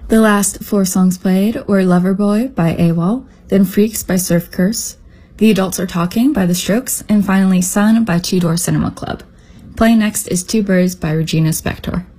The last 4 songs played were Loverboy by AWOL, then Freaks by Surf Curse, The Adults Are Talking by The Strokes, and finally Sun by Two Door Cinema Club. Playing next is Two Birds by Regina Spektor.